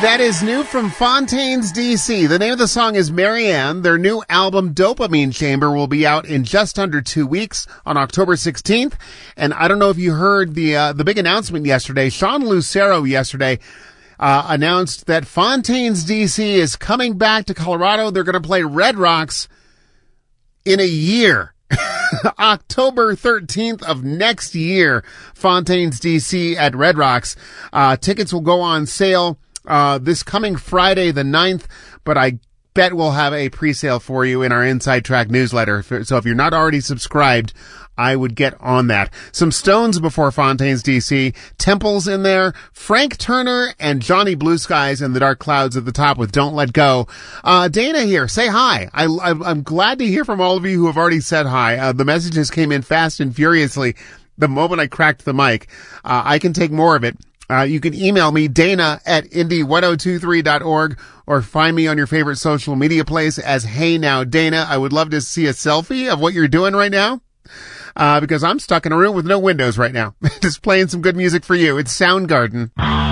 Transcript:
That is new from Fontaines, D.C. The name of the song is Marianne. Their new album, Dopamine Chamber, will be out in just under 2 weeks on October 16th. And I don't know if you heard the big announcement yesterday. Sean Lucero yesterday announced that Fontaines, D.C. is coming back to Colorado. They're going to play Red Rocks in a year. October 13th of next year, Fontaines, D.C. at Red Rocks. Tickets will go on sale this coming Friday the 9th, but I bet we'll have a pre-sale for you in our Inside Track newsletter. So if you're not already subscribed, I would get on that. Some Stones before Fontaines, D.C. Temple's in there. Frank Turner and Johnny Blue Skies and the Dark Clouds at the top with Don't Let Go. Dana here. Say hi. I'm glad to hear from all of you who have already said hi. The messages came in fast and furiously the moment I cracked the mic. I can take more of it. You can email me, dana@indy1023.org, or find me on your favorite social media place as Hey Now Dana. I would love to see a selfie of what you're doing right now, because I'm stuck in a room with no windows right now, just playing some good music for you. It's Soundgarden.